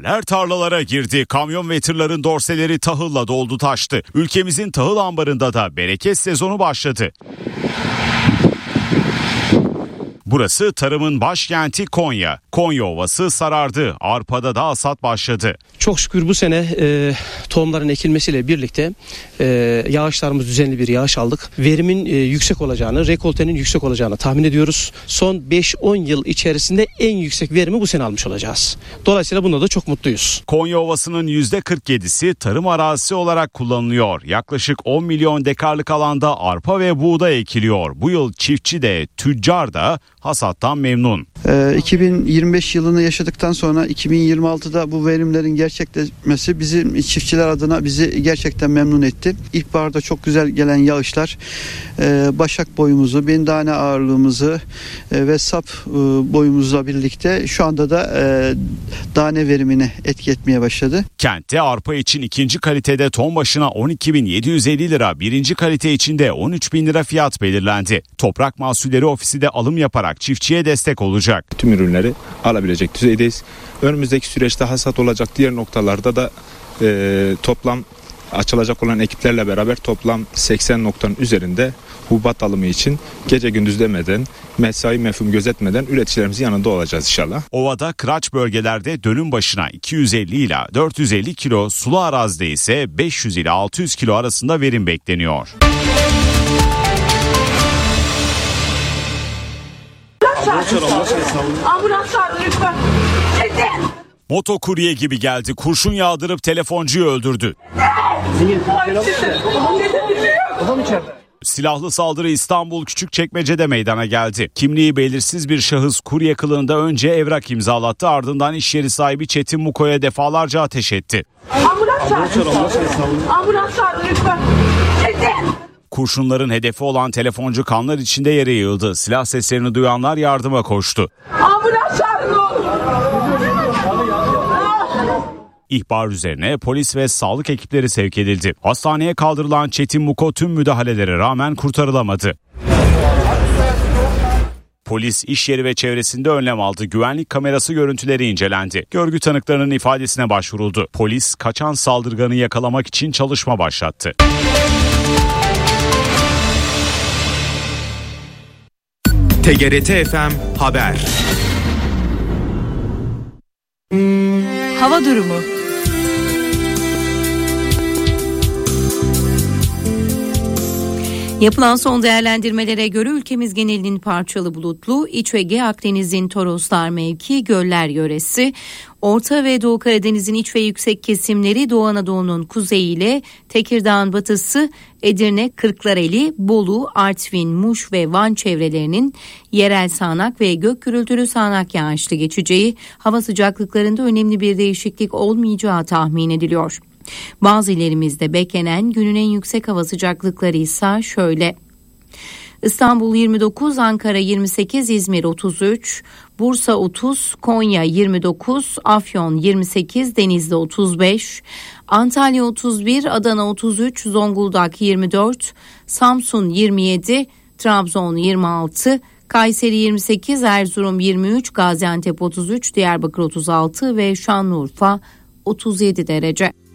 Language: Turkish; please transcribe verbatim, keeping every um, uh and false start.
Haberler tarlalara girdi. Kamyon ve tırların dorseleri tahılla doldu taştı. Ülkemizin tahıl ambarında da bereket sezonu başladı. Burası tarımın başkenti Konya. Konya Ovası sarardı. Arpada da hasat başladı. Çok şükür bu sene e, tohumların ekilmesiyle birlikte e, yağışlarımız düzenli bir yağış aldık. Verimin e, yüksek olacağını, rekoltenin yüksek olacağını tahmin ediyoruz. Son beş on yıl içerisinde en yüksek verimi bu sene almış olacağız. Dolayısıyla bunda da çok mutluyuz. Konya Ovası'nın yüzde kırk yedisi tarım arazisi olarak kullanılıyor. Yaklaşık on milyon dekarlık alanda arpa ve buğday ekiliyor. Bu yıl çiftçi de tüccar da hasattan memnun. Ee, iki bin yirmi beş yılını yaşadıktan sonra iki bin yirmi altıda bu verimlerin gerçekleşmesi bizim çiftçiler adına bizi gerçekten memnun etti. İlkbaharda çok güzel gelen yağışlar e, başak boyumuzu, bin tane ağırlığımızı e, ve sap e, boyumuzla birlikte şu anda da e, tane verimini etki etmeye başladı. Kentte arpa için ikinci kalitede ton başına on iki bin yedi yüz elli lira, birinci kalite için de on üç bin lira fiyat belirlendi. Toprak Mahsulleri Ofisi de alım yaparak çiftçiye destek olacak. Tüm ürünleri alabilecek düzeydeyiz. Önümüzdeki süreçte hasat olacak diğer noktalarda da e, toplam açılacak olan ekiplerle beraber toplam seksen noktanın üzerinde hububat alımı için gece gündüz demeden, mesai mefhum gözetmeden üreticilerimizin yanında olacağız inşallah. Ovada kıraç bölgelerde dönüm başına iki yüz elli ila dört yüz elli kilo, sulu arazide ise beş yüz ila altı yüz kilo arasında verim bekleniyor. Ambulans çağırın lütfen. Motokurye gibi geldi. Kurşun yağdırıp telefoncuyu öldürdü. Silahlı saldırı İstanbul Küçükçekmece'de meydana geldi. Kimliği belirsiz bir şahıs kurye kılığında önce evrak imzalattı, ardından iş yeri sahibi Çetin Muko'ya defalarca ateş etti. Ambulans çağırın. Ambulans çağırın lütfen. Kurşunların hedefi olan telefoncu kanlar içinde yere yığıldı. Silah seslerini duyanlar yardıma koştu. Ambulans çağırın. İhbar üzerine polis ve sağlık ekipleri sevk edildi. Hastaneye kaldırılan Çetin Muko tüm müdahalelere rağmen kurtarılamadı. Polis iş yeri ve çevresinde önlem aldı. Güvenlik kamerası görüntüleri incelendi. Görgü tanıklarının ifadesine başvuruldu. Polis kaçan saldırganı yakalamak için çalışma başlattı. T G R T F M Haber. Hava durumu. Yapılan son değerlendirmelere göre ülkemiz genelinin parçalı bulutlu, İç ve Ege Akdeniz'in Toroslar mevki, göller yöresi, Orta ve Doğu Karadeniz'in iç ve yüksek kesimleri, Doğu Anadolu'nun kuzeyiyle Tekirdağ'ın batısı, Edirne, Kırklareli, Bolu, Artvin, Muş ve Van çevrelerinin yerel sağanak ve gök gürültülü sağanak yağışlı geçeceği, hava sıcaklıklarında önemli bir değişiklik olmayacağı tahmin ediliyor. Bazı illerimizde beklenen günün en yüksek hava sıcaklıkları ise şöyle: İstanbul yirmi dokuz, Ankara yirmi sekiz, İzmir otuz üç, Bursa otuz, Konya yirmi dokuz, Afyon yirmi sekiz, Denizli otuz beş, Antalya otuz bir, Adana otuz üç, Zonguldak yirmi dört, Samsun yirmi yedi, Trabzon yirmi altı, Kayseri yirmi sekiz, Erzurum yirmi üç, Gaziantep otuz üç, Diyarbakır otuz altı ve Şanlıurfa otuz yedi derece.